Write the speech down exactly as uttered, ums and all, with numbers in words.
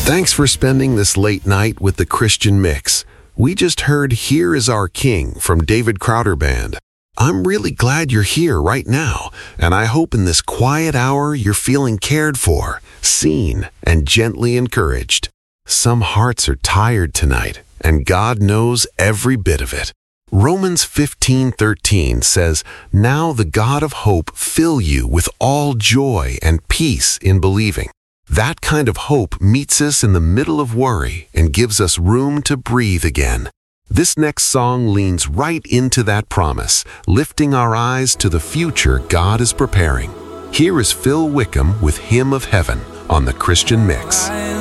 Thanks for spending this late night with the Christian Mix. We just heard Here Is Our King from David Crowder Band. I'm really glad you're here right now, and I hope in this quiet hour you're feeling cared for, seen, and gently encouraged. Some hearts are tired tonight, and God knows every bit of it. Romans fifteen thirteen says, "Now the God of hope fill you with all joy and peace in believing." That kind of hope meets us in the middle of worry and gives us room to breathe again. This next song leans right into that promise, lifting our eyes to the future God is preparing. Here is Phil Wickham with Hymn of Heaven on the Christian Mix.